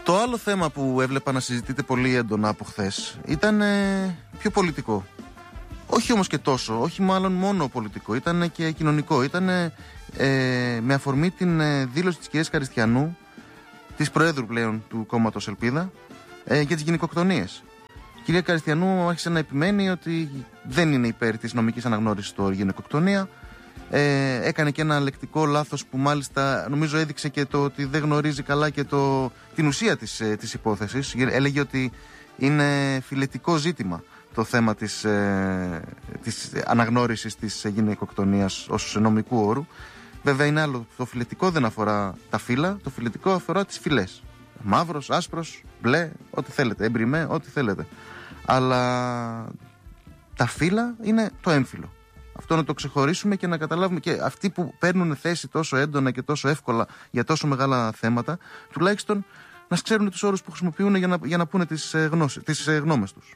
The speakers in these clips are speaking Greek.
Το άλλο θέμα που έβλεπα να συζητείται πολύ έντονα από χθες ήταν πιο πολιτικό. Όχι όμως και τόσο, όχι μάλλον μόνο πολιτικό, ήταν και κοινωνικό. Ήταν με αφορμή την δήλωση της κυρίας Καριστιανού, της Προέδρου πλέον του κόμματος Ελπίδα, για τις γυναικοκτονίες. Η κυρία Καριστιανού άρχισε να επιμένει ότι δεν είναι υπέρ της νομικής αναγνώρισης του γυναικοκτονία. Έκανε και ένα λεκτικό λάθος που μάλιστα νομίζω έδειξε και το ότι δεν γνωρίζει καλά και την ουσία της υπόθεσης. Έλεγε ότι είναι φιλετικό ζήτημα το θέμα της αναγνώρισης της γυναικοκτονίας ως νομικού όρου. Βέβαια είναι άλλο, το φιλετικό δεν αφορά τα φύλλα, το φιλετικό αφορά τις φυλές. Μαύρος, άσπρος, μπλε, ό,τι θέλετε, εμπριμέ, ό,τι θέλετε. Αλλά τα φύλλα είναι το έμφυλο. Αυτό να το ξεχωρίσουμε και να καταλάβουμε, και αυτοί που παίρνουν θέση τόσο έντονα και τόσο εύκολα για τόσο μεγάλα θέματα, τουλάχιστον να ξέρουν τους όρους που χρησιμοποιούν για να πούνε τις γνώμες τους.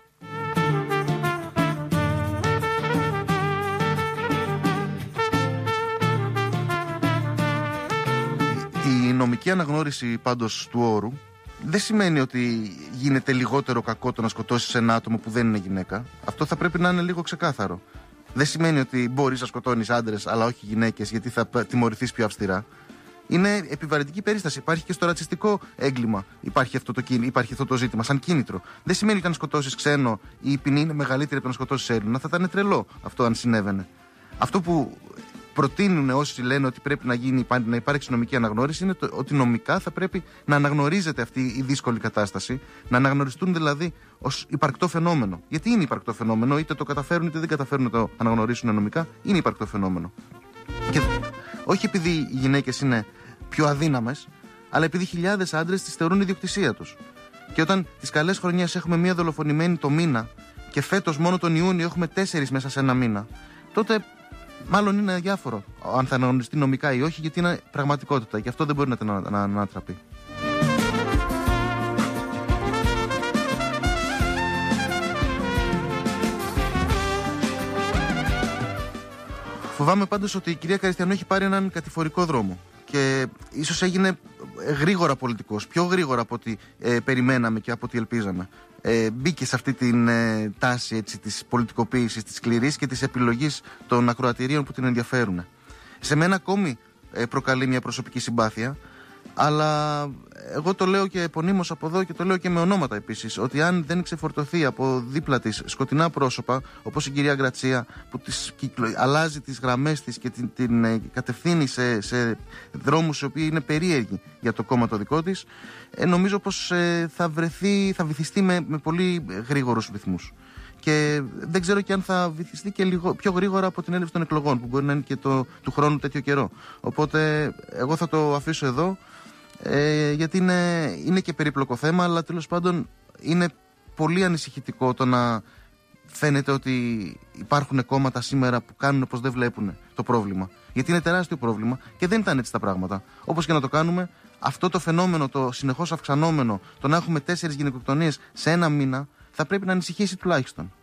Η νομική αναγνώριση πάντως του όρου δεν σημαίνει ότι γίνεται λιγότερο κακό το να σκοτώσεις ένα άτομο που δεν είναι γυναίκα. Αυτό θα πρέπει να είναι λίγο ξεκάθαρο. Δεν σημαίνει ότι μπορείς να σκοτώνεις άντρες αλλά όχι γυναίκες, γιατί θα τιμωρηθείς πιο αυστηρά. Είναι επιβαρυντική περίσταση. Υπάρχει και στο ρατσιστικό έγκλημα. Υπάρχει αυτό το ζήτημα σαν κίνητρο. Δεν σημαίνει ότι αν σκοτώσεις ξένο η ποινή είναι μεγαλύτερη από το να σκοτώσεις Έλληνα. Θα ήταν τρελό αυτό αν συνέβαινε. Αυτό που προτείνουν όσοι λένε ότι πρέπει να υπάρξει νομική αναγνώριση είναι ότι νομικά θα πρέπει να αναγνωρίζεται αυτή η δύσκολη κατάσταση, να αναγνωριστούν δηλαδή ως υπαρκτό φαινόμενο. Γιατί είναι υπαρκτό φαινόμενο, είτε το καταφέρουν είτε δεν καταφέρουν να το αναγνωρίσουν νομικά, είναι υπαρκτό φαινόμενο. Και όχι επειδή οι γυναίκες είναι πιο αδύναμες, αλλά επειδή χιλιάδες άντρες τις θεωρούν ιδιοκτησία τους. Και όταν τις καλές χρονιές έχουμε μία δολοφονημένη το μήνα και φέτος μόνο τον Ιούνιο έχουμε 4 μέσα σε ένα μήνα, τότε μάλλον είναι αδιάφορο αν θα αναγνωριστεί νομικά ή όχι, γιατί είναι πραγματικότητα και αυτό δεν μπορεί να ανατραπεί. Φοβάμαι πάντως ότι η κυρία Καριστιανού έχει πάρει έναν κατηφορικό δρόμο και ίσως έγινε γρήγορα πολιτικός, πιο γρήγορα από ό,τι περιμέναμε και από ό,τι ελπίζαμε. Μπήκε σε αυτή την τάση της πολιτικοποίησης, της σκληρής και της επιλογής των ακροατηρίων που την ενδιαφέρουν. Σε μένα ακόμη προκαλεί μια προσωπική συμπάθεια, αλλά εγώ το λέω και επωνύμως από εδώ και το λέω και με ονόματα επίσης, ότι αν δεν ξεφορτωθεί από δίπλα της σκοτεινά πρόσωπα όπως η κυρία Γκρατσία που αλλάζει τις γραμμές της και την κατευθύνει σε δρόμους οι οποίοι είναι περίεργοι για το κόμμα το δικό της, νομίζω πως θα βυθιστεί με πολύ γρήγορους ρυθμούς. Και δεν ξέρω και αν θα βυθιστεί και πιο γρήγορα από την έλευση των εκλογών, που μπορεί να είναι και του χρόνου τέτοιο καιρό. Οπότε εγώ θα το αφήσω εδώ, γιατί είναι και περίπλοκο θέμα, αλλά τέλος πάντων είναι πολύ ανησυχητικό το να φαίνεται ότι υπάρχουν κόμματα σήμερα που κάνουν πως δεν βλέπουν το πρόβλημα. Γιατί είναι τεράστιο πρόβλημα και δεν ήταν έτσι τα πράγματα. Όπως και να το κάνουμε, αυτό το φαινόμενο, το συνεχώς αυξανόμενο, το να έχουμε 4 γυναικοκτονίες σε ένα μήνα, θα πρέπει να ανησυχήσει τουλάχιστον.